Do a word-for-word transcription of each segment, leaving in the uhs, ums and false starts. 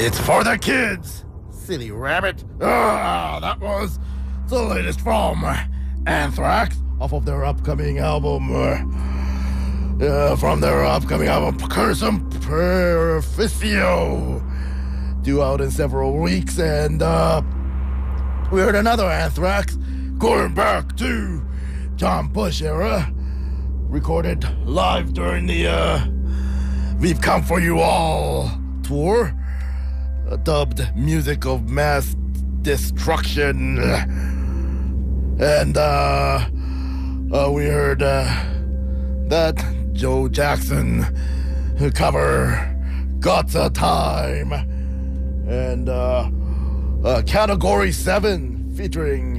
It's for the kids, silly rabbit. Ah, that was the latest from Anthrax off of their upcoming album. Uh, uh, from their upcoming album, Cursum Perficio, due out in several weeks. And uh, we heard another Anthrax going back to John Bush era, recorded live during the uh, We've Come For You All tour, uh, dubbed Music of Mass Destruction. And uh, uh, we heard uh, that Joe Jackson cover Got a Time, and uh, uh, Category seven featuring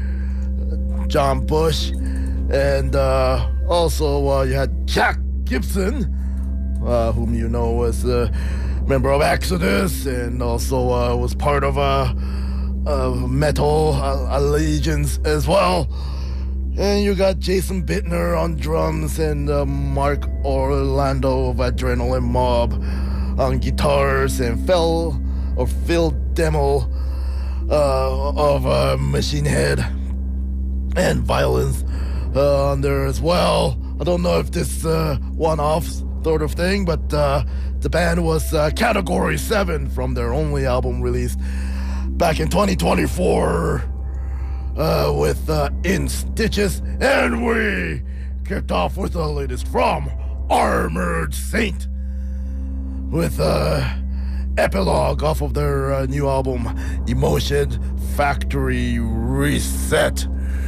John Bush, and uh, also uh, you had Jack Gibson, uh, whom you know as a member of Exodus, and also uh, was part of uh, uh, Metal uh, Allegiance as well. And you got Jason Bittner on drums, and uh, Mark Orlando of Adrenaline Mob on guitars, and Phil or Phil Demmel uh, of uh, Machine Head and Violence uh, on there as well. I don't know if this uh, one-off sort of thing, but uh, the band was uh, Category seven from their only album released back in twenty twenty-four. Uh, with uh, In Stitches, and we kicked off with the latest from Armored Saint with uh, Epilogue off of their uh, new album Emotion Factory Reset.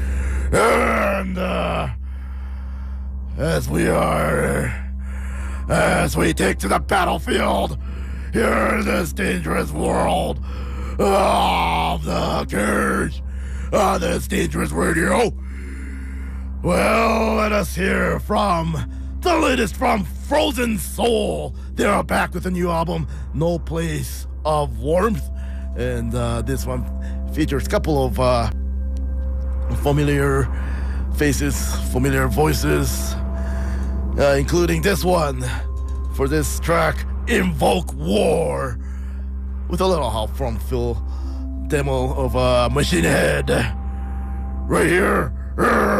And uh, as we are, as we take to the battlefield here in this dangerous world of the Cage, on this dangerous radio, well, let us hear from the latest from Frozen Soul. They are back with a new album, No Place of Warmth, and uh, this one features a couple of uh, familiar faces, familiar voices, uh, including this one for this track, Invoke War, with a little help from Phil Demmel of uh, Machine Head, right here.